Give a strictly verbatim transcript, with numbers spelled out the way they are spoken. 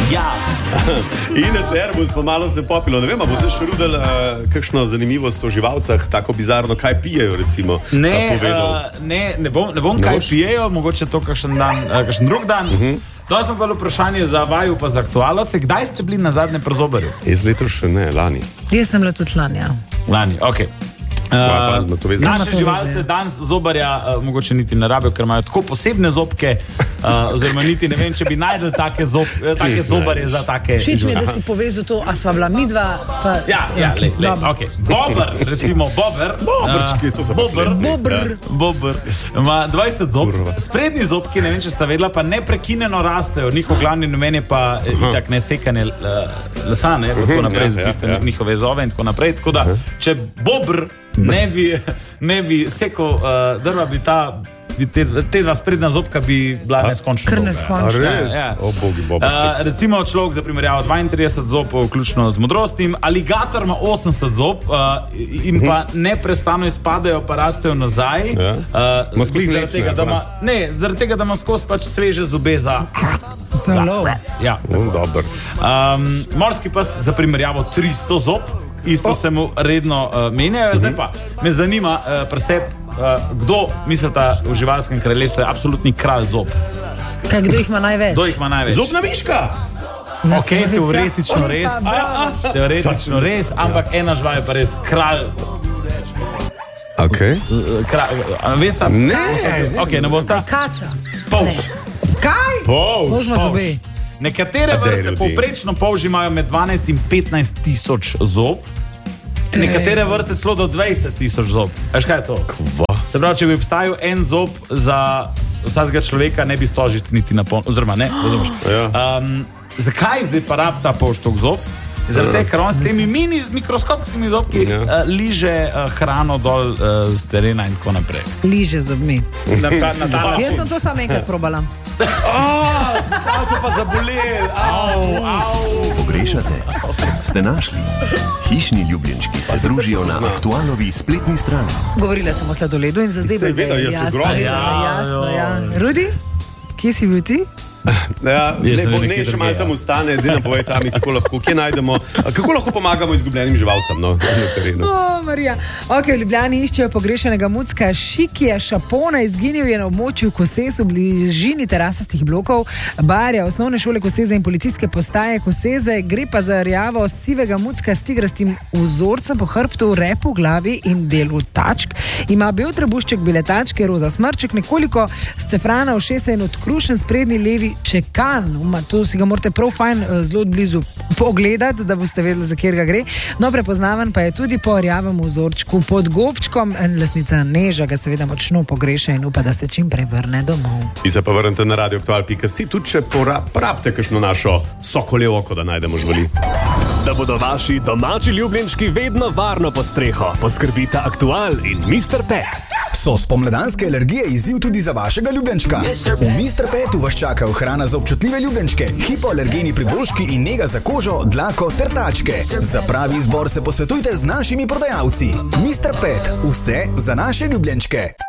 Ja. Ines Erbus, pa malo se popilo. Ne vem, a boste še rudili uh, kakšno zanimivost o živalcah, tako bizarno, kaj pijejo, recimo? Ne, uh, ne, ne bom, ne bom ne kaj boš? Pijejo, mogoče to kakšen dan, uh, kakšen drug dan. Uh -huh. To smo pa vprašanje za vaju, pa za aktualce. Kdaj ste bili na zadnje pri zobarju? Iz letos še ne, lani. Jaz sem letos lani, ja. Lani, okej. Okay. Uh, naše živalce danes zobarja uh, mogoče niti ne rabijo, ker imajo tako posebne zobke, uh, oziroma niti ne vem, če bi najdel take, zob, take zobarje za take. Všeč mi je, da si povezal to, a sva bila midva, pa... Ja, ja, le, le, okay. Bober, recimo Bober. Boberčki, to so Bober. Bober. Bober. Ima dvajset zob. Sprednji zobki, ne vem, če sta vedela, pa neprekinjeno rastejo. Njihov glavni namen je pa itak nesekanje lesa, ne, tako naprej, za tiste ja, ja. njihove zove in tako naprej. Tako da, če Bober ne bi, ne bi sekal uh, drva, bi ta, bi te, te dva sprednja zobka bi bila neskončno. Kar neskončno. Res? Ja, ja. O, bogi, bogi, uh, recimo človek za primerjavo dvaintrideset zob, vključno z modrostim, aligator ima osemdeset zob uh, in pa neprestano izpadajo, pa rastejo nazaj. Ja. Uh, zaradi tega, da ima, ne, zaradi tega, da ima skozi pač sveže zobe za... Zelo. Ja, um, dober. Um, morski pas za primerjavo tristo zob. Isto se mu redno uh, menjajo. Zdaj pa me zanima uh, preseb, uh, kdo mislita v živalskem kraljestvu je absolutni kralj zob. Kaj, kdo jih ima največ? Kdo jih ima največ? Zobna miška! Ok, teoretično res. Teoretično res, ampak ena žival je pa res kralj. Ok. Kralj, veste? Ne! Ok, ne boste? Kača. Polž. Kaj? Polž. Polž ima zobe. Nekatere vrste povprečno polži imajo med dvanajst in petnajst tisoč zob, nekatere vrste celo do dvajset tisoč zob. Veš kaj je to? Kva? Se pravi, če bi obstajal en zob za vsakega človeka, ne bi stožic niti na polno, oziroma ne, razumeš. Ja. Um, zakaj zdaj pa rab ta polž tok zob? Zaradi tega, ker on s temi mini, mikroskopskimi zobki ja. uh, liže uh, hrano dol uh, z terena in tako naprej. Liže zobmi. Na ta, na ta Jaz sem to samo enkrat probala. Oh, se pa zabolel. Au, au. Pogrešate? Ste našli? Hišni ljubljenčki se družijo na Aktualovi spletni strani. Govorila sem o sladoledu in za zdaj Se vedel, je to grozno. Jasno, ja. Rudi, kje si bil ti? Ja, ne, bo, ne, še malo tam ostane, da nam povej tam, kako lahko, kje najdemo, kako lahko pomagamo izgubljenim živalcem, no, na terenu. O, Marija. Ok, v Ljubljani iščejo pogrešenega mucka Šikija Šapona, izginil je na območju Kosez v bližini terasastih blokov Barja, osnovne šole Koseze in policijske postaje Koseze. Gre pa za rjavo sivega mucka s tigrastim vzorcem po hrbtu, repu, glavi in delu tačk. Ima bel trebušček, bele tačke, roza smrček, nekoliko scefrana ušesa in odkrušen sprednji levi čekan. Uma, to si ga morate prav fajn zelo blizu pogledati, da boste vedeli, za kjer ga gre. No, prepoznavan pa je tudi po rjavem vzorčku pod gobčkom. Lastnica Neža ga seveda močno pogreša in upa, da se čim prej vrne domov. Vi se pa vrnete na radio aktual pika si, tudi če porabite kakšno našo sokolje oko, da najdemo živali. Da bodo vaši domači ljubljenčki vedno varno pod streho, poskrbita Aktual in mister Pet. So spomladanske alergije izziv tudi za vašega ljubljenčka? V mister Petu vas čaka hrana za občutljive ljubljenčke, hipoalergeni priboljški in nega za kožo, dlako ter tačke. Za pravi izbor se posvetujte z našimi prodajalci. mister Pet, vse za naše ljubljenčke.